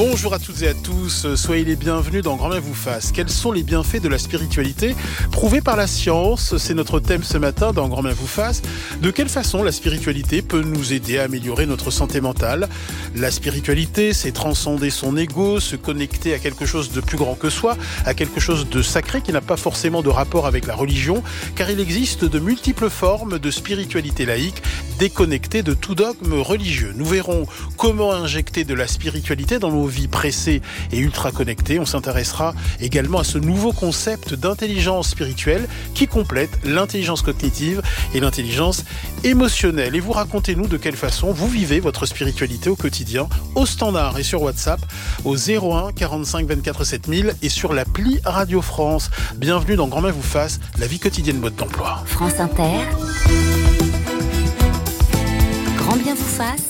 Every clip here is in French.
Bonjour à toutes et à tous, soyez les bienvenus dans Grand Bien vous fasse. Quels sont les bienfaits de la spiritualité prouvés par la science? C'est notre thème ce matin dans Grand Bien vous fasse. De quelle façon la spiritualité peut nous aider à améliorer notre santé mentale? La spiritualité, c'est transcender son ego, se connecter à quelque chose de plus grand que soi, à quelque chose de sacré qui n'a pas forcément de rapport avec la religion, car il existe de multiples formes de spiritualité laïque, déconnectée de tout dogme religieux. Nous verrons comment injecter de la spiritualité dans nos vies pressées et ultra connectées. On s'intéressera également à ce nouveau concept d'intelligence spirituelle qui complète l'intelligence cognitive et l'intelligence émotionnelle. Et vous racontez-nous de quelle façon vous vivez votre spiritualité au quotidien, au standard et sur WhatsApp, au 01 45 24 7000 et sur l'appli Radio France. Bienvenue dans Grand Bien vous fasse, la vie quotidienne mode d'emploi. France Inter, Grand Bien vous fasse,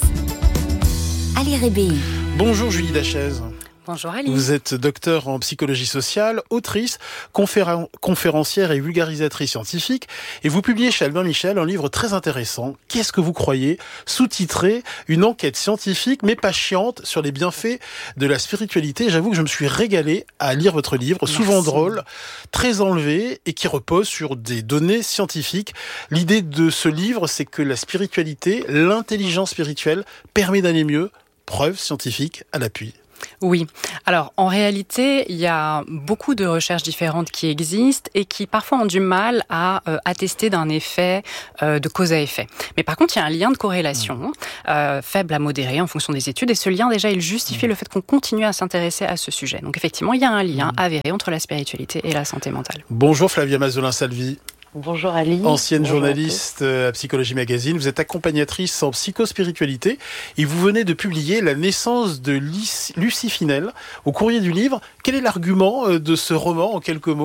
Ali Rébéi. Bonjour Julie Dachaise. Bonjour Ali. Vous êtes docteur en psychologie sociale, autrice, conférencière et vulgarisatrice scientifique, et vous publiez chez Albin Michel un livre très intéressant, Qu'est-ce que vous croyez, sous-titré Une enquête scientifique mais pas chiante sur les bienfaits de la spiritualité. J'avoue que je me suis régalé à lire votre livre, souvent drôle, très enlevé et qui repose sur des données scientifiques. L'idée de ce livre, c'est que la spiritualité, l'intelligence spirituelle permet d'aller mieux, preuve scientifique à l'appui. Oui. Alors, en réalité, il y a beaucoup de recherches différentes qui existent et qui parfois ont du mal à attester d'un effet de cause à effet. Mais par contre, il y a un lien de corrélation faible à modéré en fonction des études. Et ce lien, déjà, il justifie le fait qu'on continue à s'intéresser à ce sujet. Donc, effectivement, il y a un lien avéré entre la spiritualité et la santé mentale. Bonjour Flavia Mazzolin-Salvi. Bonjour Ali. Ancienne journaliste à Psychologie Magazine, vous êtes accompagnatrice en psychospiritualité et vous venez de publier La naissance de Lucie Finel au Courrier du Livre. Quel est l'argument de ce roman en quelques mots ?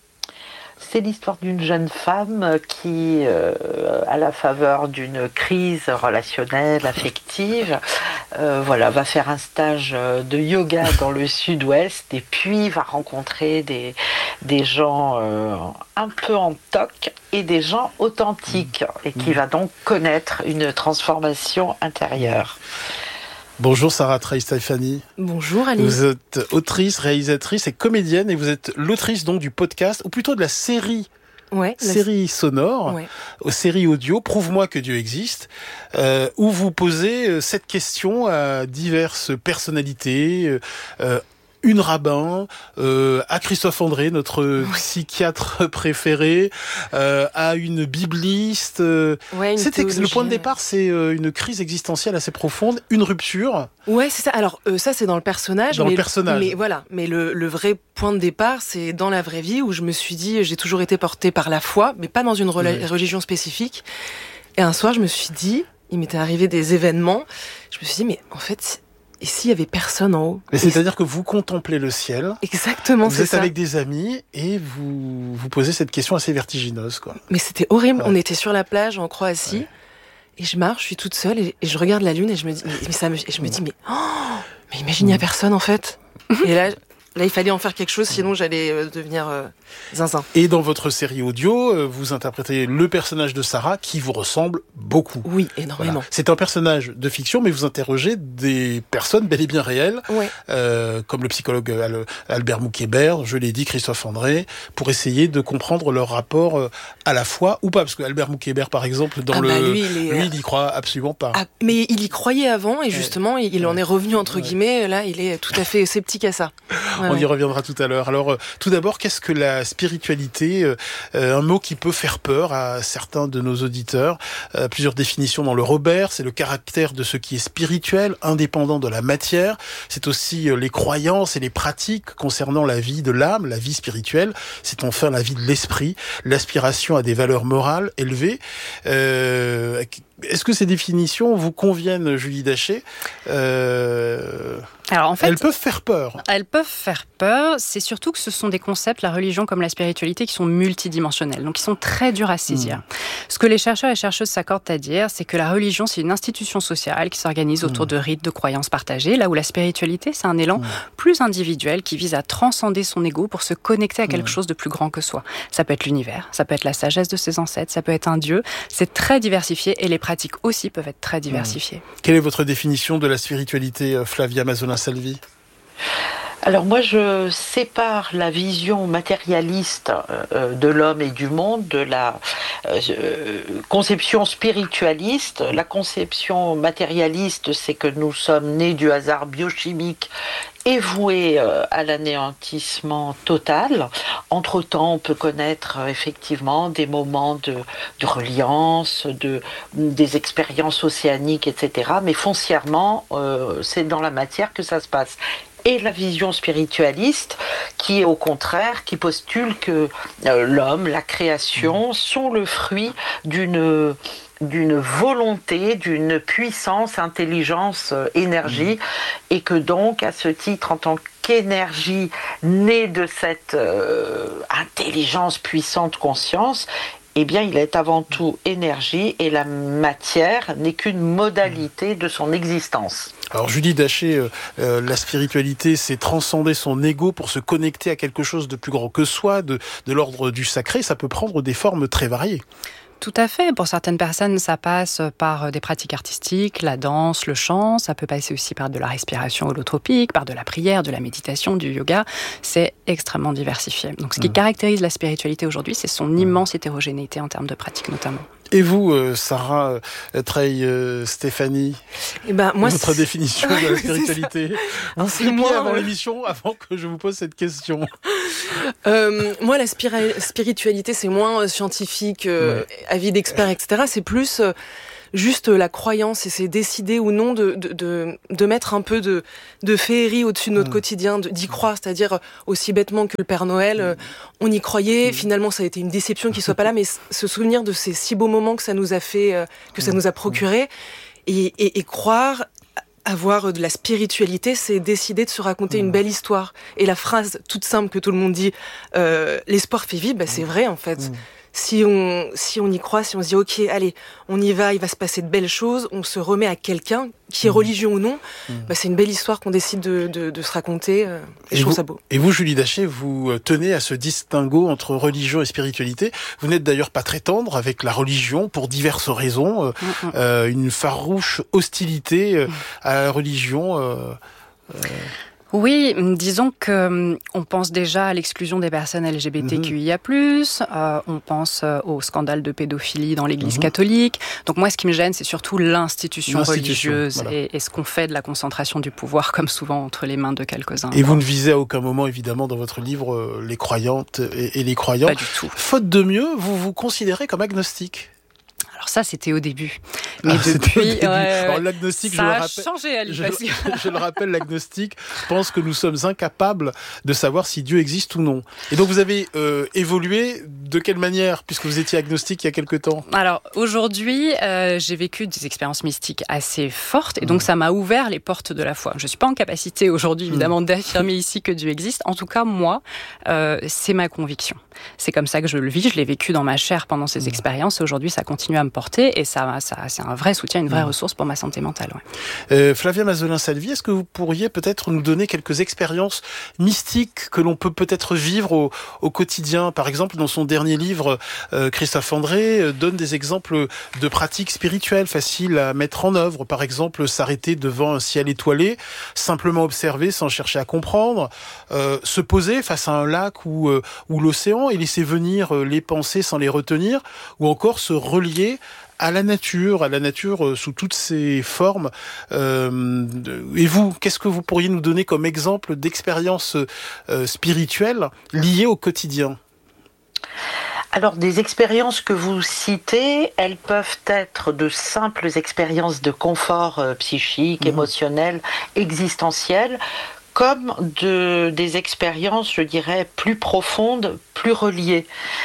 C'est l'histoire d'une jeune femme qui, à la faveur d'une crise relationnelle, affective, va faire un stage de yoga dans le sud-ouest et puis va rencontrer des gens un peu en toc et des gens authentiques et qui va donc connaître une transformation intérieure. Bonjour Sarah Trey-Stéphanie. Bonjour Ali. Vous êtes autrice, réalisatrice et comédienne et vous êtes l'autrice donc du podcast, ou plutôt de la série sonore, série audio, Prouve-moi que Dieu existe, où vous posez cette question à diverses personnalités, une rabbin, à Christophe André, notre psychiatre préféré, à une bibliste. Le point de départ, c'est une crise existentielle assez profonde, une rupture. Ouais, c'est ça. Alors ça, c'est dans le personnage. Mais voilà. Mais le vrai point de départ, c'est dans la vraie vie où je me suis dit, j'ai toujours été portée par la foi, mais pas dans une religion spécifique. Et un soir, je me suis dit, il m'était arrivé des événements. Je me suis dit, mais en fait, et s'il y avait personne en haut? Mais c'est-à-dire que vous contemplez le ciel. Exactement, vous êtes avec des amis et vous posez cette question assez vertigineuse, quoi. Mais c'était horrible. Ouais. On était sur la plage en Croatie et je marche, je suis toute seule et je regarde la lune et je me dis, mais imagine, il n'y a personne en fait. Et là, il fallait en faire quelque chose, sinon j'allais devenir zinzin. Et dans votre série audio, vous interprétez le personnage de Sarah qui vous ressemble beaucoup. Oui, énormément. Voilà. C'est un personnage de fiction, mais vous interrogez des personnes bel et bien réelles, comme le psychologue Albert Moukébert, je l'ai dit, Christophe André, pour essayer de comprendre leur rapport à la foi ou pas. Parce que Albert Moukébert, par exemple, lui, il y croit absolument pas. Ah, mais il y croyait avant, et justement, il en est revenu, entre guillemets, là, il est tout à fait sceptique à ça. On y reviendra tout à l'heure. Alors, tout d'abord, qu'est-ce que la spiritualité? Un mot qui peut faire peur à certains de nos auditeurs. Plusieurs définitions dans le Robert. C'est le caractère de ce qui est spirituel, indépendant de la matière. C'est aussi les croyances et les pratiques concernant la vie de l'âme, la vie spirituelle. C'est enfin la vie de l'esprit, l'aspiration à des valeurs morales élevées. Est-ce que ces définitions vous conviennent, Julie Daché? Alors en fait, elles peuvent faire peur. Elles peuvent faire peur. C'est surtout que ce sont des concepts, la religion comme la spiritualité, qui sont multidimensionnels, donc qui sont très durs à saisir. Ce que les chercheurs et chercheuses s'accordent à dire, c'est que la religion, c'est une institution sociale qui s'organise autour de rites, de croyances partagées, là où la spiritualité, c'est un élan plus individuel qui vise à transcender son ego pour se connecter à quelque chose de plus grand que soi. Ça peut être l'univers, ça peut être la sagesse de ses ancêtres, ça peut être un dieu. C'est très diversifié et les pratiques aussi peuvent être très diversifiées. Quelle est votre définition de la spiritualité, Flavia Mazzolin-Salvi ? Alors moi, je sépare la vision matérialiste de l'homme et du monde de la conception spiritualiste. La conception matérialiste, c'est que nous sommes nés du hasard biochimique et voués à l'anéantissement total. Entre-temps, on peut connaître effectivement des moments de reliance, des expériences océaniques, etc. Mais foncièrement, c'est dans la matière que ça se passe. Et la vision spiritualiste qui, au contraire, qui postule que l'homme, la création, sont le fruit d'une volonté, d'une puissance, intelligence, énergie, et que donc, à ce titre, en tant qu'énergie née de cette intelligence puissante, conscience, eh bien, il est avant tout énergie, et la matière n'est qu'une modalité de son existence. Alors Julie Daché, la spiritualité, c'est transcender son ego pour se connecter à quelque chose de plus grand que soi, de l'ordre du sacré. Ça peut prendre des formes très variées. Tout à fait. Pour certaines personnes, ça passe par des pratiques artistiques, la danse, le chant. Ça peut passer aussi par de la respiration holotropique, par de la prière, de la méditation, du yoga. C'est extrêmement diversifié. Donc, ce qui caractérise la spiritualité aujourd'hui, c'est son immense hétérogénéité en termes de pratiques notamment. Et vous, Sarah Treille Stéphanie, moi, votre définition de la spiritualité? Vous flippiez avant l'émission, avant que je vous pose cette question. Moi, la spiritualité, c'est moins scientifique, avis d'experts, etc. C'est plus juste la croyance, et c'est décider ou non de mettre un peu de féerie au-dessus de notre quotidien, d'y croire, c'est-à-dire aussi bêtement que le Père Noël, on y croyait, finalement ça a été une déception qu'il soit pas là, mais se souvenir de ces si beaux moments que ça nous a fait, que ça nous a procuré, et croire. Avoir de la spiritualité, c'est décider de se raconter une belle histoire. Et la phrase toute simple que tout le monde dit, l'espoir fait vivre, c'est vrai en fait. Si on y croit, si on se dit ok, allez, on y va, il va se passer de belles choses, on se remet à quelqu'un, qui est religion ou non, c'est une belle histoire qu'on décide de se raconter. Et je trouve ça beau. Et vous, Julie Daché, vous tenez à ce distinguo entre religion et spiritualité. Vous n'êtes d'ailleurs pas très tendre avec la religion pour diverses raisons. Une farouche hostilité à la religion. Oui, disons que on pense déjà à l'exclusion des personnes LGBTQIA+, on pense au scandale de pédophilie dans l'Église catholique. Donc moi, ce qui me gêne, c'est surtout l'institution religieuse, voilà. et ce qu'on fait de la concentration du pouvoir, comme souvent, entre les mains de quelques-uns. Et vous ne visez à aucun moment, évidemment, dans votre livre, les croyantes et les croyants. Pas du tout. Faute de mieux, vous vous considérez comme agnostique? Alors ça, c'était au début. Mais depuis, alors, l'agnostique, ça a changé, Ali. Je le rappelle, l'agnostique pense que nous sommes incapables de savoir si Dieu existe ou non. Et donc vous avez évolué de quelle manière, puisque vous étiez agnostique il y a quelque temps? Alors aujourd'hui, j'ai vécu des expériences mystiques assez fortes, et donc ça m'a ouvert les portes de la foi. Je suis pas en capacité aujourd'hui, évidemment, d'affirmer ici que Dieu existe. En tout cas, moi, c'est ma conviction. C'est comme ça que je le vis. Je l'ai vécu dans ma chair pendant ces expériences, et aujourd'hui, ça continue à me porter, et ça c'est un vrai soutien, une vraie ressource pour ma santé mentale. Ouais. Flavia Mazelin-Salvi, est-ce que vous pourriez peut-être nous donner quelques expériences mystiques que l'on peut peut-être vivre au quotidien? Par exemple, dans son dernier livre, Christophe André donne des exemples de pratiques spirituelles faciles à mettre en œuvre. Par exemple, s'arrêter devant un ciel étoilé, simplement observer sans chercher à comprendre, se poser face à un lac ou l'océan et laisser venir les pensées sans les retenir, ou encore se relier à la nature sous toutes ses formes. Et vous, qu'est-ce que vous pourriez nous donner comme exemple d'expérience spirituelle liée au quotidien? Alors, des expériences que vous citez, elles peuvent être de simples expériences de confort psychique, émotionnel, existentiel, comme des expériences, je dirais, plus profondes, plus reliées.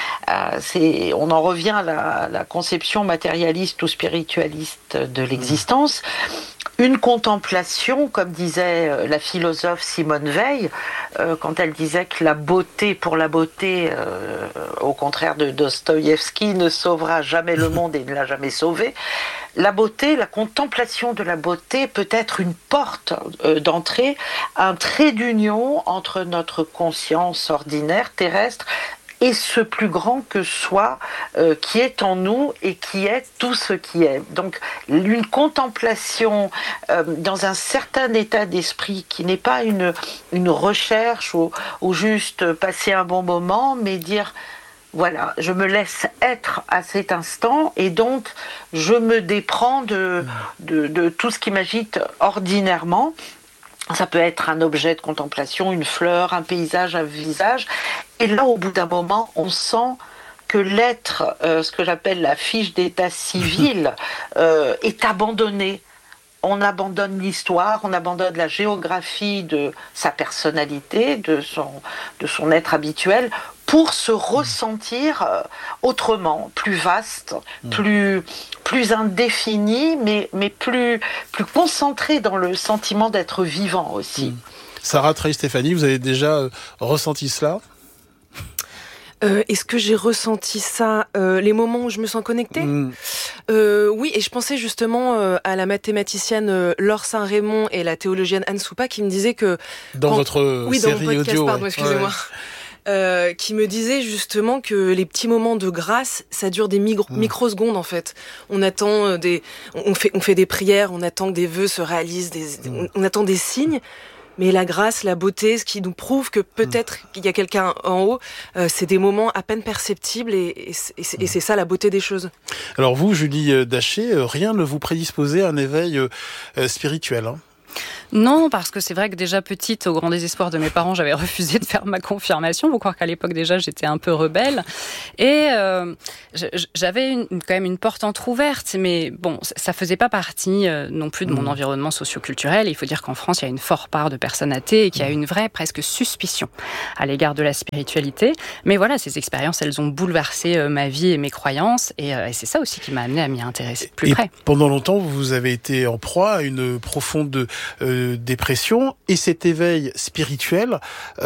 On en revient à la conception matérialiste ou spiritualiste de l'existence. Une contemplation, comme disait la philosophe Simone Veil, quand elle disait que la beauté pour la beauté, au contraire de Dostoïevski, ne sauvera jamais le monde et ne l'a jamais sauvé. La beauté, la contemplation de la beauté peut être une porte d'entrée, un trait d'union entre notre conscience ordinaire, terrestre, et ce plus grand que soi qui est en nous et qui est tout ce qui est. Donc une contemplation dans un certain état d'esprit qui n'est pas une recherche ou juste passer un bon moment, mais dire voilà, je me laisse être à cet instant et donc je me déprends de tout ce qui m'agite ordinairement. Ça peut être un objet de contemplation, une fleur, un paysage, un visage. Et là, au bout d'un moment, on sent que l'être, ce que j'appelle la fiche d'état civil, est abandonné. On abandonne l'histoire, on abandonne la géographie de sa personnalité, de son être habituel, pour se ressentir autrement, plus vaste, plus indéfini, mais plus concentré dans le sentiment d'être vivant aussi. Sarah Treille-Stéphanie, vous avez déjà ressenti cela ? Est-ce que j'ai ressenti ça les moments où je me sens connectée ? Oui, et je pensais justement à la mathématicienne Laure Saint-Raymond et la théologienne Anne Soupa qui me disaient que... Dans votre série dans mon podcast, audio. Pardon, excusez-moi. Ouais. Qui me disait justement que les petits moments de grâce, ça dure des microsecondes en fait. On attend on fait des prières, on attend que des vœux se réalisent, on attend des signes. Mais la grâce, la beauté, ce qui nous prouve que peut-être qu'il y a quelqu'un en haut, c'est des moments à peine perceptibles et c'est ça la beauté des choses. Alors vous, Julie Daché, rien ne vous prédisposait à un éveil spirituel, hein ? Non, parce que c'est vrai que déjà petite, au grand désespoir de mes parents, j'avais refusé de faire ma confirmation. Faut croire qu'à l'époque déjà, j'étais un peu rebelle. Et j'avais quand même une porte entrouverte, mais bon, ça faisait pas partie non plus de mon environnement socio-culturel. Il faut dire qu'en France, il y a une forte part de personnes athées et qu'il y a une vraie presque suspicion à l'égard de la spiritualité. Mais voilà, ces expériences, elles ont bouleversé ma vie et mes croyances. Et c'est ça aussi qui m'a amené à m'y intéresser de plus près. Pendant longtemps, vous avez été en proie à une profonde dépression, et cet éveil spirituel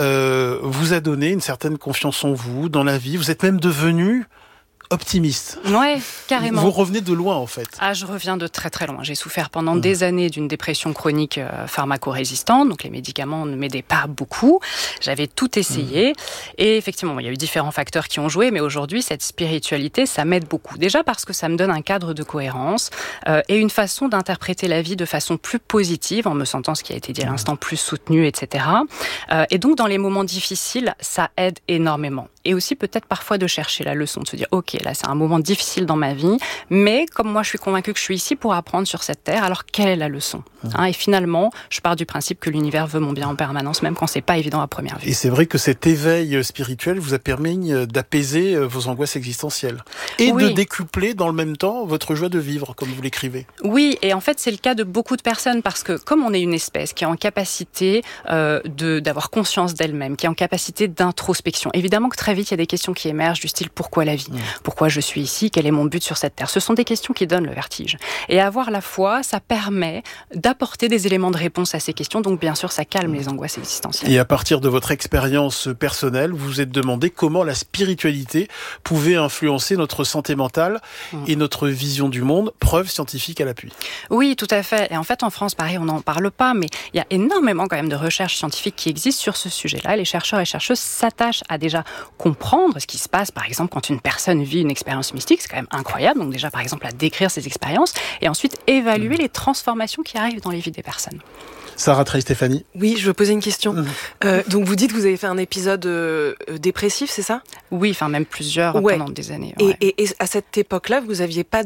vous a donné une certaine confiance en vous, dans la vie. Vous êtes même devenu optimiste. Ouais, carrément. Vous revenez de loin, en fait. Ah, je reviens de très très loin. J'ai souffert pendant des années d'une dépression chronique pharmacorésistante, donc les médicaments ne m'aidaient pas beaucoup. J'avais tout essayé, et effectivement, il y a eu différents facteurs qui ont joué, mais aujourd'hui, cette spiritualité, ça m'aide beaucoup. Déjà parce que ça me donne un cadre de cohérence et une façon d'interpréter la vie de façon plus positive, en me sentant, ce qui a été dit à l'instant, plus soutenue, etc. Et donc, dans les moments difficiles, ça aide énormément. Et aussi peut-être parfois de chercher la leçon, de se dire, ok, là c'est un moment difficile dans ma vie, mais comme moi je suis convaincue que je suis ici pour apprendre sur cette terre, alors quelle est la leçon ? Et finalement, je pars du principe que l'univers veut mon bien en permanence, même quand c'est pas évident à première vue. Et c'est vrai que cet éveil spirituel vous a permis d'apaiser vos angoisses existentielles. Et de décupler dans le même temps votre joie de vivre, comme vous l'écrivez. Oui, et en fait c'est le cas de beaucoup de personnes, parce que comme on est une espèce qui est en capacité d'avoir conscience d'elle-même, qui est en capacité d'introspection, évidemment que très vite il y a des questions qui émergent du style pourquoi la vie ? Pourquoi je suis ici ? Quel est mon but sur cette terre ? Ce sont des questions qui donnent le vertige. Et avoir la foi, ça permet d'apporter des éléments de réponse à ces questions, donc bien sûr ça calme les angoisses existentielles. Et à partir de votre expérience personnelle, vous vous êtes demandé comment la spiritualité pouvait influencer notre santé mentale et notre vision du monde, preuve scientifique à l'appui. Oui, tout à fait. Et en fait en France, pareil, on n'en parle pas, mais il y a énormément quand même de recherches scientifiques qui existent sur ce sujet-là. Les chercheurs et chercheuses s'attachent à déjà comprendre ce qui se passe, par exemple, quand une personne vit une expérience mystique, c'est quand même incroyable. Donc déjà, par exemple, à décrire ces expériences et ensuite évaluer les transformations qui arrivent dans les vies des personnes. Sarah Treille-Stéphanie. Oui, je veux poser une question. Donc vous dites que vous avez fait un épisode dépressif, c'est ça ? Oui, enfin même plusieurs pendant des années. Ouais. Et à cette époque-là, vous n'aviez pas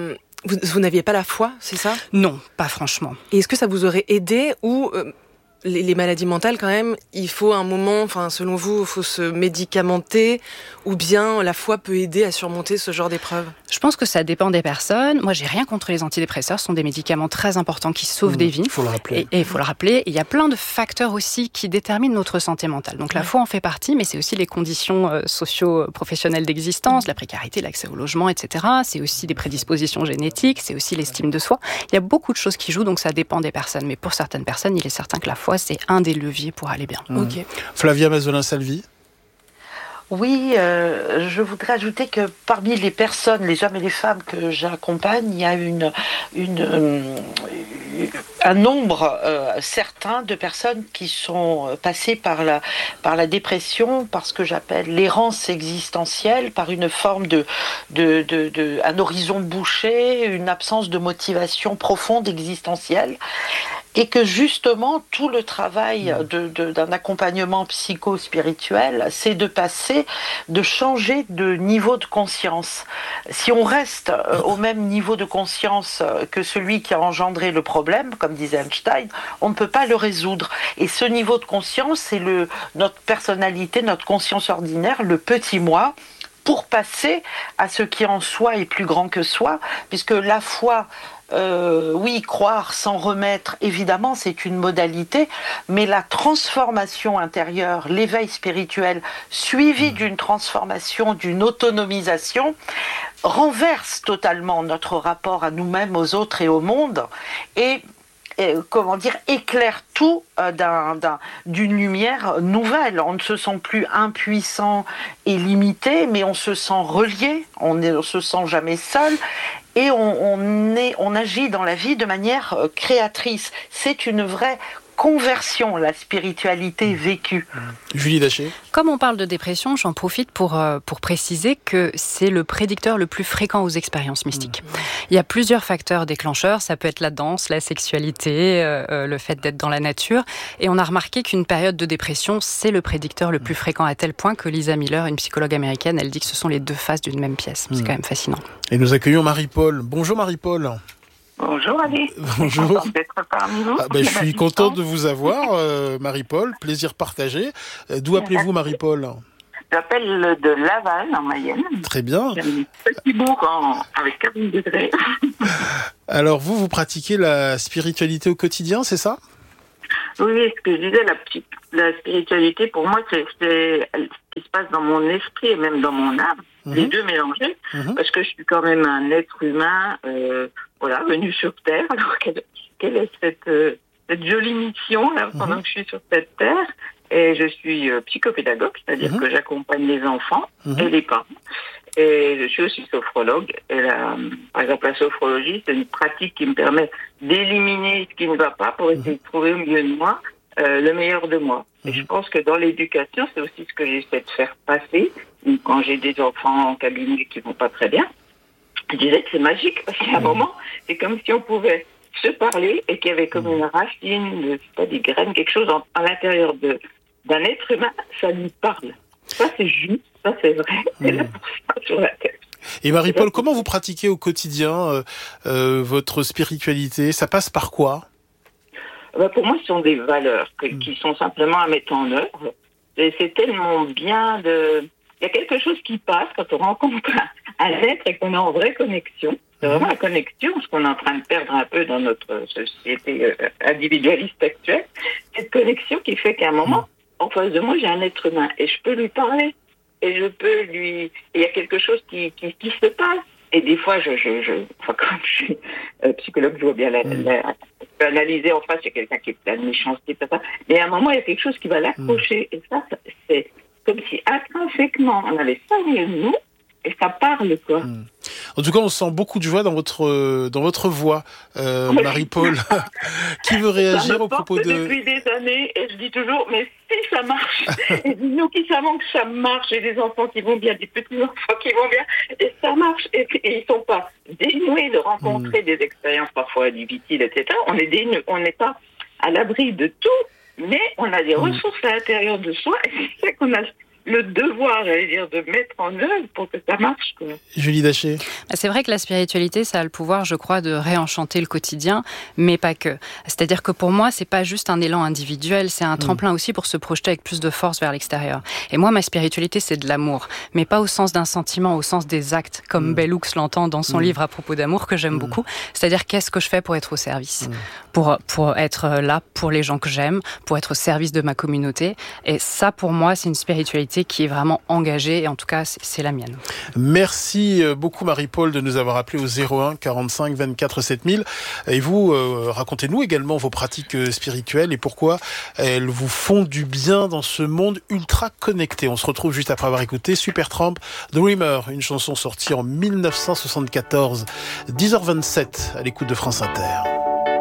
la foi, c'est ça ? Non, pas franchement. Et est-ce que ça vous aurait aidé ou... Les maladies mentales, quand même, il faut un moment, enfin, selon vous, il faut se médicamenter, ou bien la foi peut aider à surmonter ce genre d'épreuve ? Je pense que ça dépend des personnes. Moi, j'ai rien contre les antidépresseurs. Ce sont des médicaments très importants qui sauvent des vies. Il faut le rappeler. Et il faut le rappeler. Il y a plein de facteurs aussi qui déterminent notre santé mentale. Donc la foi en fait partie, mais c'est aussi les conditions socio-professionnelles d'existence, la précarité, l'accès au logement, etc. C'est aussi des prédispositions génétiques, c'est aussi l'estime de soi. Il y a beaucoup de choses qui jouent, donc ça dépend des personnes. Mais pour certaines personnes, il est certain que la foi, c'est un des leviers pour aller bien. Okay. Flavia Mazzolin-Salvi. Oui, je voudrais ajouter que parmi les personnes, les hommes et les femmes que j'accompagne, il y a une un nombre certain de personnes qui sont passées par la dépression, par ce que j'appelle l'errance existentielle, par une forme un horizon bouché, une absence de motivation profonde existentielle. Et que justement, tout le travail d'un accompagnement psycho-spirituel, c'est de changer de niveau de conscience. Si on reste au même niveau de conscience que celui qui a engendré le problème, comme disait Einstein, on ne peut pas le résoudre. Et ce niveau de conscience, c'est notre personnalité, notre conscience ordinaire, le petit moi, pour passer à ce qui en soi est plus grand que soi, puisque la foi... oui, croire sans remettre, évidemment, c'est une modalité, mais la transformation intérieure, l'éveil spirituel, suivi d'une transformation, d'une autonomisation, renverse totalement notre rapport à nous-mêmes, aux autres et au monde, et éclaire tout d'une lumière nouvelle. On ne se sent plus impuissant et limité, mais on se sent relié, on ne se sent jamais seul, et on agit dans la vie de manière créatrice. C'est une vraie conversion, la spiritualité vécue. Julie Daché. Comme on parle de dépression, j'en profite pour préciser que c'est le prédicteur le plus fréquent aux expériences mystiques. Il y a plusieurs facteurs déclencheurs, ça peut être la danse, la sexualité, le fait d'être dans la nature, et on a remarqué qu'une période de dépression, c'est le prédicteur le plus fréquent, à tel point que Lisa Miller, une psychologue américaine, elle dit que ce sont les deux faces d'une même pièce. C'est quand même fascinant. Et nous accueillons Marie-Paul. Bonjour Marie-Paul. Bonjour Ali. Bonjour. D'être parmi vous. Je suis contente de vous avoir, Marie-Paul. Plaisir partagé. D'où appelez-vous Marie-Paul ? J'appelle de Laval, en Mayenne. Très bien. J'ai un petit bourg avec 40 degrés. Alors vous pratiquez la spiritualité au quotidien, c'est ça ? Oui, ce que je disais, la spiritualité, pour moi, c'est ce qui se passe dans mon esprit et même dans mon âme. Les deux mélangés, parce que je suis quand même un être humain, venu sur Terre. Alors, quelle est cette jolie mission là, pendant que je suis sur cette Terre ? Et je suis psychopédagogue, c'est-à-dire que j'accompagne les enfants et les parents. Et je suis aussi sophrologue. Et par exemple, la sophrologie, c'est une pratique qui me permet d'éliminer ce qui ne va pas pour essayer de trouver au milieu de moi le meilleur de moi. Et je pense que dans l'éducation, c'est aussi ce que j'essaie de faire passer. Quand j'ai des enfants en cabinet qui vont pas très bien, je disais que c'est magique, parce qu'à un moment, c'est comme si on pouvait se parler et qu'il y avait comme une racine, des graines, quelque chose à l'intérieur d'un être humain, ça lui parle. Ça, c'est juste, ça, c'est vrai. C'est là pour ça, sur la tête. Et Marie-Paul, comment vous pratiquez au quotidien votre spiritualité ? Ça passe par quoi ? Pour moi, ce sont des valeurs qui sont simplement à mettre en œuvre. Et c'est tellement bien Il y a quelque chose qui passe quand on rencontre un être et qu'on est en vraie connexion. C'est vraiment la connexion, ce qu'on est en train de perdre un peu dans notre société individualiste actuelle. Cette connexion qui fait qu'à un moment, en face de moi, j'ai un être humain et je peux lui parler. Et je peux lui... Il y a quelque chose qui se passe. Et des fois, comme je suis psychologue, je vois bien je peux analyser en face, il y a quelqu'un qui est plein de méchanceté, mais à un moment, il y a quelque chose qui va l'accrocher. Et ça, c'est comme si intrinsèquement, on avait ça au milieu de nous, et ça parle, quoi. En tout cas, on sent beaucoup de joie dans votre voix, Marie-Paul. Qui veut réagir au propos de... Depuis des années, et je dis toujours, mais si ça marche, et nous qui savons que ça marche, j'ai des enfants qui vont bien, des petits-enfants qui vont bien, et ça marche, et ils sont pas dénoués de rencontrer des expériences parfois difficiles, etc. On n'est pas à l'abri de tout, mais on a des ressources à l'intérieur de soi, et c'est ça qu'on a le devoir, de mettre en œuvre pour que ça marche, quoi. Julie Daché. C'est vrai que la spiritualité, ça a le pouvoir, je crois, de réenchanter le quotidien, mais pas que. C'est-à-dire que pour moi, c'est pas juste un élan individuel, c'est un tremplin aussi pour se projeter avec plus de force vers l'extérieur. Et moi, ma spiritualité, c'est de l'amour, mais pas au sens d'un sentiment, au sens des actes, comme Bell Hooks l'entend dans son livre à propos d'amour, que j'aime beaucoup. C'est-à-dire, qu'est-ce que je fais pour être au service, pour être là pour les gens que j'aime, pour être au service de ma communauté. Et ça, pour moi, c'est une spiritualité qui est vraiment engagée, et en tout cas, c'est la mienne. Merci beaucoup Marie-Paul de nous avoir appelé au 01 45 24 7000. Et vous, racontez-nous également vos pratiques spirituelles et pourquoi elles vous font du bien dans ce monde ultra connecté. On se retrouve juste après avoir écouté Supertramp, Dreamer, une chanson sortie en 1974, 10h27 à l'écoute de France Inter.